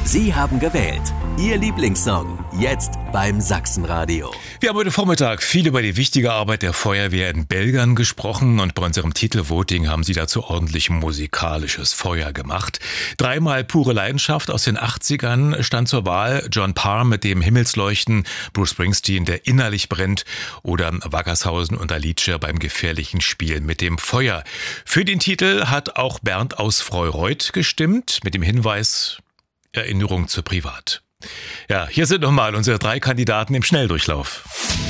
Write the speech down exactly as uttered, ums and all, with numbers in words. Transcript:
Sie haben gewählt. Ihr Lieblingssong. Jetzt beim Sachsenradio. Wir haben heute Vormittag viel über die wichtige Arbeit der Feuerwehr in Belgern gesprochen und bei unserem Titelvoting haben Sie dazu ordentlich musikalisches Feuer gemacht. Dreimal pure Leidenschaft aus den achtzigern stand zur Wahl. John Parr mit dem Himmelsleuchten, Bruce Springsteen, der innerlich brennt oder Wackershausen und Alice beim gefährlichen Spiel mit dem Feuer. Für den Titel hat auch Bernd aus Freureuth gestimmt mit dem Hinweis Erinnerung zu privat. Ja, hier sind nochmal unsere drei Kandidaten im Schnelldurchlauf.